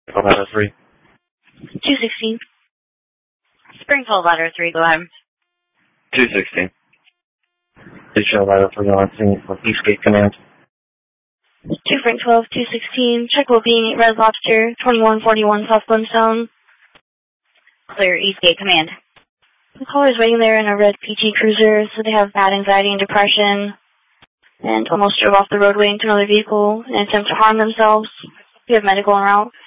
Ladder 3. 216. Springfield Ladder 3, go ahead. 216. Digital Ladder 3 on scene for Eastgate Command. 2 Frank 12, 216. Check will be Red Lobster, 2141 South Glenstone. Clear Eastgate Command. The caller is waiting there in a red PT Cruiser, so they have bad anxiety and depression, and almost drove off the roadway into another vehicle in an attempt to harm themselves. We have medical en route.